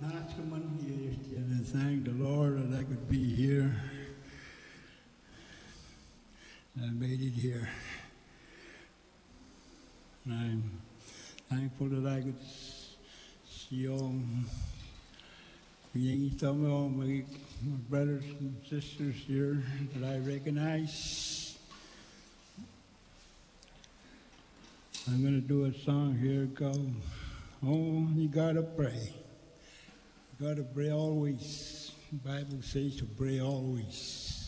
Nascaman here, and thank the Lord that I could be here. I made it here. And I'm thankful that I could see all some of all my brothers and sisters here that I recognize. I'm going to do a song here called, "Oh, you gotta pray. You gotta pray always." The Bible says to pray always.